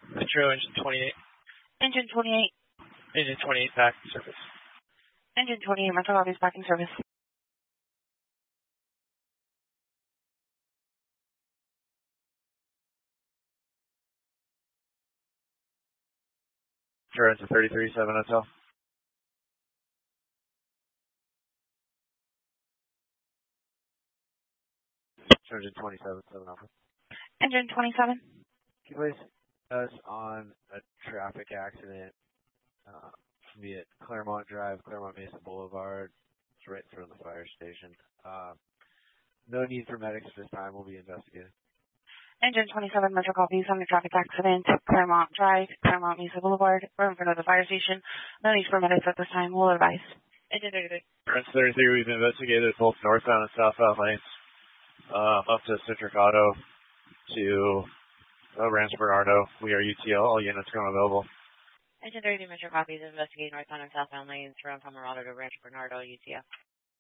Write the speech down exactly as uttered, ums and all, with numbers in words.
Metro engine twenty-eight. Engine twenty-eight. Engine twenty-eight back surface. Engine twenty-eight, Metro copies, back in service. Toronto thirty-three seven hotel. Engine twenty-seven seven alpha. Engine twenty-seven. Can you place us on a traffic accident uh, via Claremont Drive, Claremont Mesa Boulevard? It's right in front of the fire station. Uh, no need for medics this time. We'll be investigated. Engine twenty-seven, Metro copies on the traffic accident, Claremont Drive, Claremont Mesa Boulevard. We're in front of the fire station. No need for medics at this time. We'll advise. Engine thirty-three. Toronto thirty-three, we've investigated both northbound and southbound lanes uh, up to Citric Auto to uh, Rancho Bernardo. We are U T L. All units going available. Engine thirty-three, Metro copies, investigating northbound and southbound lanes from Pomerado to Rancho Bernardo, U T L.